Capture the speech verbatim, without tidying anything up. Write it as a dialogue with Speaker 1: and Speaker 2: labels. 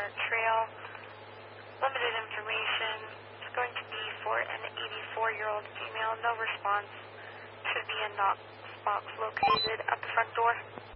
Speaker 1: Trail. Limited information. It's going to be for an eighty-four-year-old female. No response. Should be a knock box located at the front door.